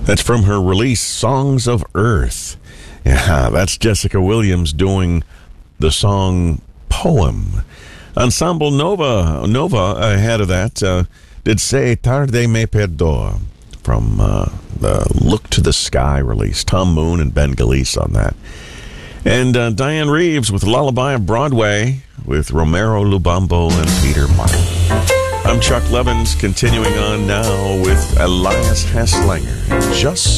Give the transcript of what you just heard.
That's from her release, Songs of Earth. Yeah, that's Jessica Williams doing the song Poem. Ensemble Nova ahead of that, did Say Tarde Me Perdoa from the Look to the Sky release. Tom Moon and Ben Galice on that. And Diane Reeves with Lullaby of Broadway with Romero Lubambo and Peter Martin. I'm Chuck Levins, continuing on now with Elias Haslanger. Just